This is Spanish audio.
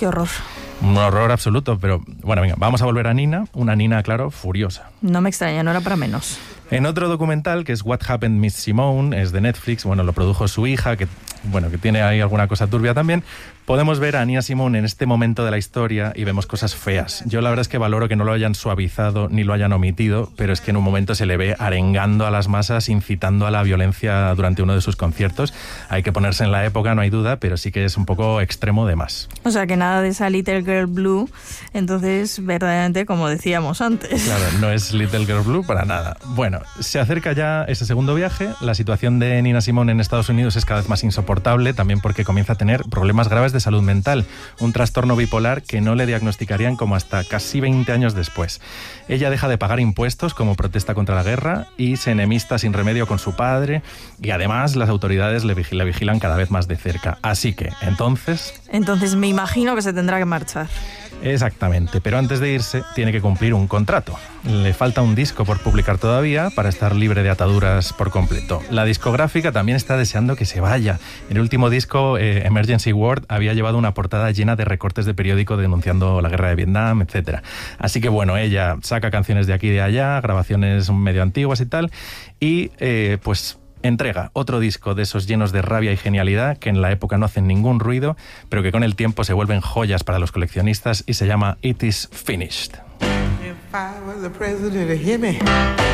Qué horror. Un horror absoluto, pero bueno, venga, vamos a volver a Nina, una Nina, claro, furiosa. No me extraña, no era para menos. En otro documental, que es What Happened Miss Simone, es de Netflix, bueno, lo produjo su hija, que tiene ahí alguna cosa turbia también, podemos ver a Nina Simone en este momento de la historia y vemos cosas feas. Yo la verdad es que valoro que no lo hayan suavizado ni lo hayan omitido, pero es que en un momento se le ve arengando a las masas, incitando a la violencia durante uno de sus conciertos. Hay que ponerse en la época, no hay duda, pero sí que es un poco extremo de más. O sea, que nada de esa Little Girl Blue, entonces, verdaderamente, como decíamos antes. Claro, no es Little Girl Blue para nada. Bueno, se acerca ya ese segundo viaje. La situación de Nina Simone en Estados Unidos es cada vez más insoportable, también porque comienza a tener problemas graves de salud mental, un trastorno bipolar que no le diagnosticarían como hasta casi 20 años después. Ella deja de pagar impuestos como protesta contra la guerra y se enemista sin remedio con su padre, y además las autoridades le vigilan cada vez más de cerca. Así que, Entonces me imagino que se tendrá que marchar. Exactamente, pero antes de irse tiene que cumplir un contrato. Le falta un disco por publicar todavía para estar libre de ataduras por completo. La discográfica también está deseando que se vaya. En el último disco, Emergency Word, había llevado una portada llena de recortes de periódico denunciando la guerra de Vietnam, etc. Así que bueno, ella saca canciones de aquí y de allá, grabaciones medio antiguas y tal, y entrega otro disco de esos llenos de rabia y genialidad que en la época no hacen ningún ruido, pero que con el tiempo se vuelven joyas para los coleccionistas, y se llama It Is Finished. If I was the president, hear me.